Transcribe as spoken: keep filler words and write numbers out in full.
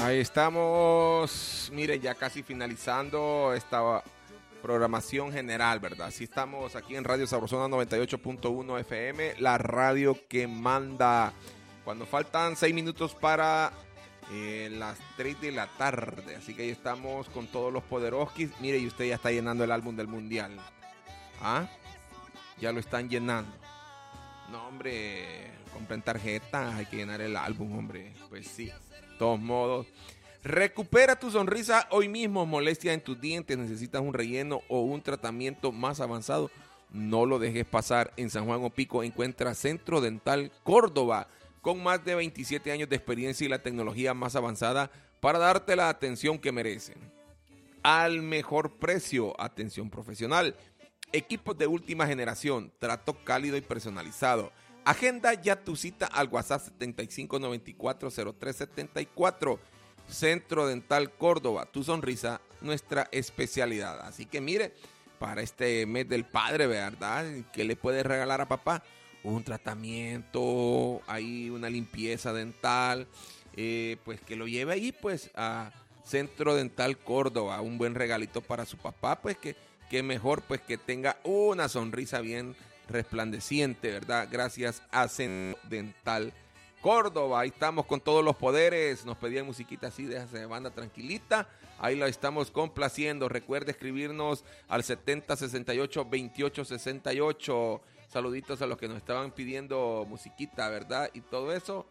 Ahí estamos, mire, ya casi finalizando esta programación general, ¿verdad? Así estamos aquí en Radio Sabrosona noventa y ocho punto uno F M, la radio que manda. Cuando faltan seis minutos para eh, las tres de la tarde, así que ahí estamos con todos los poderoskis. Mire, y usted ya está llenando el álbum del Mundial. ¿Ah? Ya lo están llenando. No, hombre, compren tarjetas, hay que llenar el álbum, hombre. Pues sí, de todos modos. Recupera tu sonrisa hoy mismo. Molestia en tus dientes, necesitas un relleno o un tratamiento más avanzado. No lo dejes pasar. En San Juan Opico encuentra Centro Dental Córdoba, con más de veintisiete años de experiencia y la tecnología más avanzada para darte la atención que merecen. Al mejor precio, atención profesional, equipos de última generación, trato cálido y personalizado. Agenda ya tu cita al WhatsApp setenta y cinco noventa y cuatro cero tres setenta y cuatro. Centro Dental Córdoba, tu sonrisa, nuestra especialidad. Así que mire, para este mes del padre, ¿verdad? ¿Qué le puede regalar a papá? Un tratamiento, ahí una limpieza dental, eh, pues que lo lleve ahí pues a Centro Dental Córdoba, un buen regalito para su papá, pues que, que mejor pues que tenga una sonrisa bien resplandeciente, ¿verdad? Gracias a Centro Dental Córdoba. Ahí estamos con todos los poderes. Nos pedían musiquita así, déjase de banda tranquilita. Ahí la estamos complaciendo. Recuerde escribirnos al setenta sesenta y ocho veintiocho sesenta y ocho. Saluditos a los que nos estaban pidiendo musiquita, ¿verdad? Y todo eso.